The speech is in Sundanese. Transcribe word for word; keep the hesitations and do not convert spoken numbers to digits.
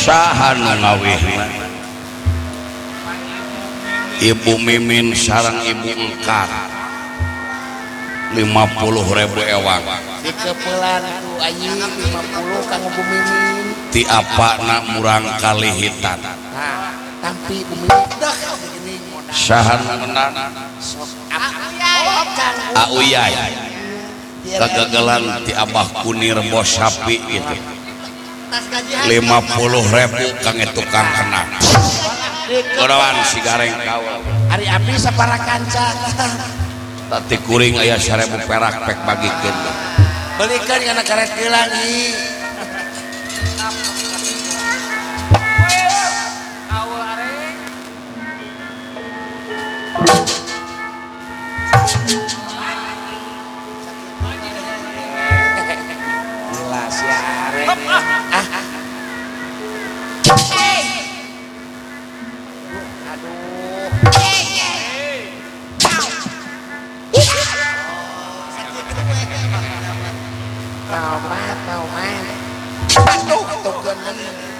saha nu ngawihna Ibu Mimin sareng Ibu Engkar lima puluh ribu ewang dikepelan ku anjing lima puluh kanggo Bu Mimin ti apana murang kalihitan nah tampi Bu Mimin dah gini saha nu menang sok apa Auyay kegagalan ti Abah Kunir bos sapi gitu lima puluh ribu kang tukang kenang godawan si gareng kawal hari api sapara kanca tati kuring aya seribu perak pek bagikeun belikan kana karet geulang ieu gila si arek ah Taumat, taumat. Aduh, tuh